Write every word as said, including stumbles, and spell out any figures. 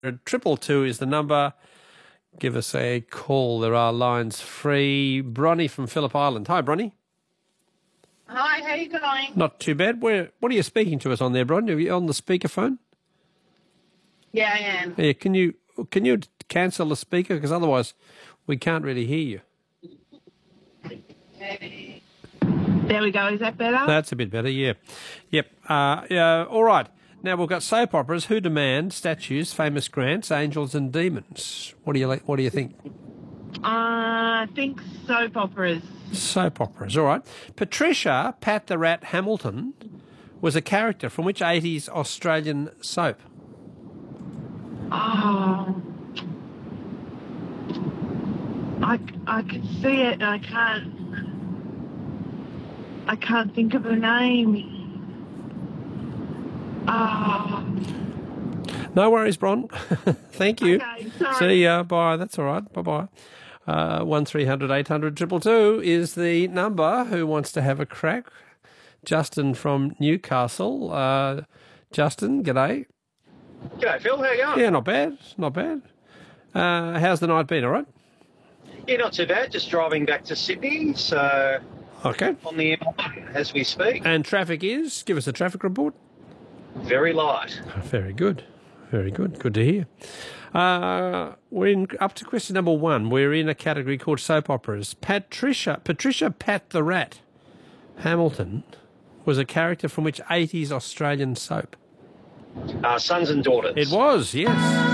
Triple two is the number. Give us a call. There are lines free. Bronnie from Phillip Island. Hi, Bronnie. Hi, how you going? Not too bad. Where? What are you speaking to us on there, Bronnie? Are you on the speakerphone? Yeah, I am. Yeah. Can you can you cancel the speaker? Because otherwise we can't really hear you. There we go. Is that better? That's a bit better, yeah. Yep. Uh, yeah, all right. Now we've got soap operas. Who demand statues, famous grants, angels and demons? What do you like? What do you think? Uh, I think soap operas. Soap operas. All right. Patricia Pat the Rat Hamilton was a character from which eighties Australian soap? Oh, I I can see it and I can't. I can't think of her name. Oh. No worries, Bron. Thank you. Okay, sorry. See ya. Bye. That's all right. Bye-bye. Uh, one three hundred eight hundred two two two is the number. Who wants to have a crack? Justin from Newcastle. Uh, Justin, g'day. G'day, Phil. How you going? Yeah, not bad. Not bad. Uh, how's the night been, all right? Yeah, not too bad. Just driving back to Sydney, so Okay. on the M one as we speak. And traffic is? Give us a traffic report. Very light. Very good. Very good. Good to hear. Uh, we're in, up to question number one. We're in a category called soap operas. Patricia, Patricia Pat the Rat Hamilton was a character from which eighties Australian soap? Uh, sons and daughters. It was, yes.